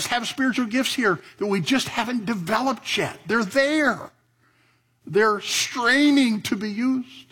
us have spiritual gifts here that we just haven't developed yet. They're there. They're straining to be used.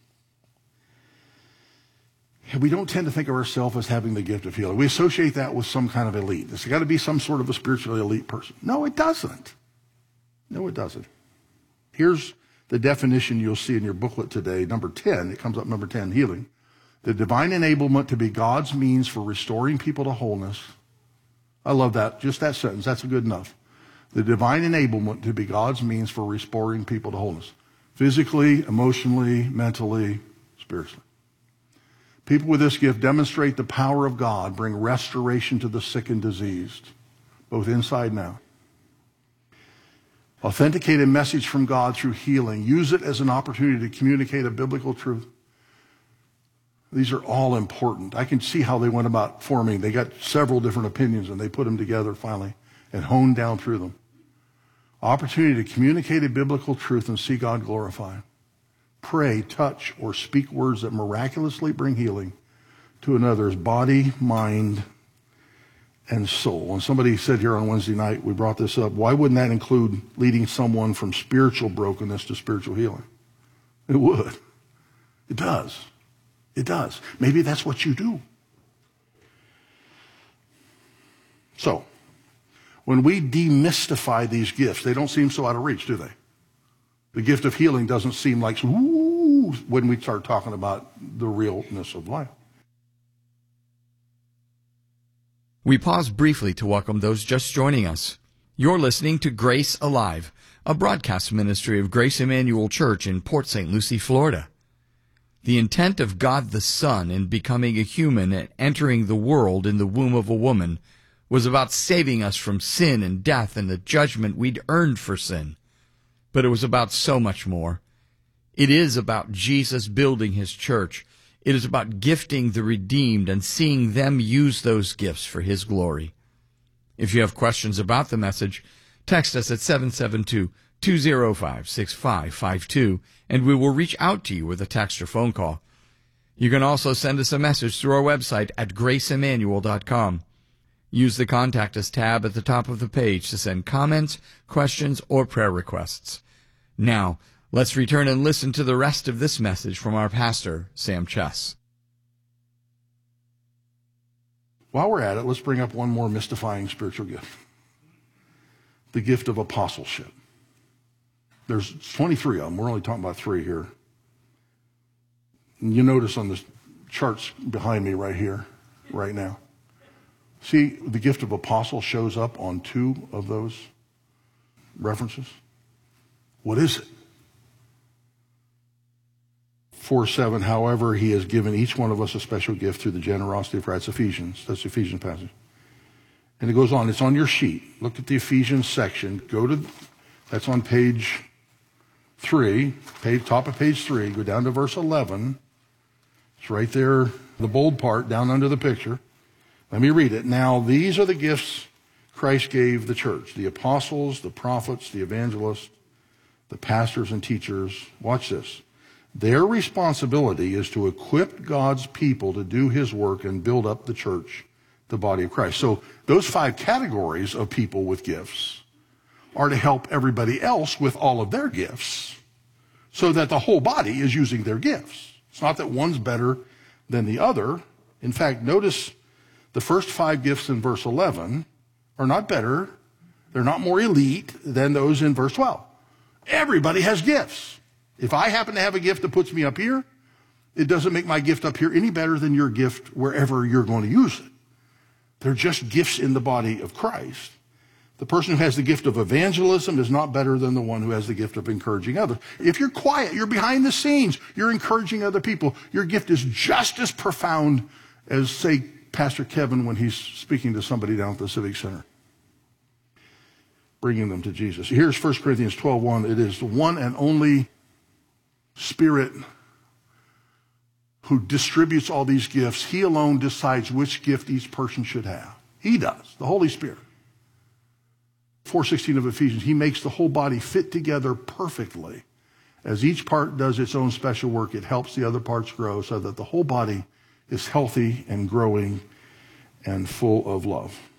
And we don't tend to think of ourselves as having the gift of healing. We associate that with some kind of elite. It's got to be some sort of a spiritually elite person. No, it doesn't. No, it doesn't. Here's the definition you'll see in your booklet today, number 10. It comes up number 10, healing. The divine enablement to be God's means for restoring people to wholeness. I love that. Just that sentence. That's good enough. The divine enablement to be God's means for restoring people to wholeness. Physically, emotionally, mentally, spiritually. People with this gift demonstrate the power of God, bring restoration to the sick and diseased, both inside and out. Authenticate a message from God through healing. Use it as an opportunity to communicate a biblical truth. These are all important. I can see how they went about forming. They got several different opinions and they put them together finally and honed down through them. Opportunity to communicate a biblical truth and see God glorified. Pray, touch, or speak words that miraculously bring healing to another's body, mind, and soul. And somebody said here on Wednesday night, we brought this up, why wouldn't that include leading someone from spiritual brokenness to spiritual healing? It would. It does. It does. Maybe that's what you do. So, when we demystify these gifts, they don't seem so out of reach, do they? The gift of healing doesn't seem like, ooh, when we start talking about the realness of life. We pause briefly to welcome those just joining us. You're listening to Grace Alive, a broadcast ministry of Grace Emmanuel Church in Port St. Lucie, Florida. The intent of God the Son in becoming a human and entering the world in the womb of a woman was about saving us from sin and death and the judgment we'd earned for sin. But it was about so much more. It is about Jesus building his church. It is about gifting the redeemed and seeing them use those gifts for his glory. If you have questions about the message, text us at 772-205-6552, and we will reach out to you with a text or phone call. You can also send us a message through our website at graceemmanuel.com. Use the Contact Us tab at the top of the page to send comments, questions, or prayer requests. Now, let's return and listen to the rest of this message from our pastor, Sam Chess. While we're at it, let's bring up one more mystifying spiritual gift. The gift of apostleship. There's 23 of them. We're only talking about 3 here. And you notice on the charts behind me right here, right now. See, the gift of apostle shows up on 2 of those references. What is it? 4:7, however, he has given each one of us a special gift through the generosity of Christ. Ephesians. That's the Ephesians passage. And it goes on. It's on your sheet. Look at the Ephesians section. That's on page 3, top of page 3. Go down to verse 11. It's right there, the bold part, down under the picture. Let me read it. Now, these are the gifts Christ gave the church. The apostles, the prophets, the evangelists, the pastors and teachers. Watch this. Their responsibility is to equip God's people to do his work and build up the church, the body of Christ. So those 5 categories of people with gifts are to help everybody else with all of their gifts so that the whole body is using their gifts. It's not that one's better than the other. In fact, notice the first 5 gifts in verse 11 are not better. They're not more elite than those in verse 12. Everybody has gifts. If I happen to have a gift that puts me up here, it doesn't make my gift up here any better than your gift wherever you're going to use it. They're just gifts in the body of Christ. The person who has the gift of evangelism is not better than the one who has the gift of encouraging others. If you're quiet, you're behind the scenes, you're encouraging other people, your gift is just as profound as, say, Pastor Kevin when he's speaking to somebody down at the Civic Center, bringing them to Jesus. Here's 1 Corinthians 12:1. It is the one and only Spirit who distributes all these gifts. He alone decides which gift each person should have. He does, the Holy Spirit. 4:16 of Ephesians, he makes the whole body fit together perfectly. As each part does its own special work, it helps the other parts grow so that the whole body is healthy and growing and full of love.